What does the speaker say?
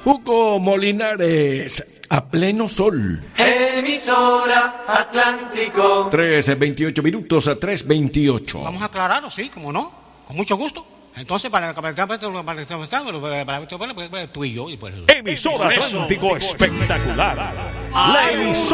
Hugo Molinares, a pleno sol. Emisora Atlántico. 3:28 minutos a 3:28. Vamos a aclararlo, sí, como no, con mucho gusto. Entonces, para tú y yo. Emisora Atlántico espectacular. La emisora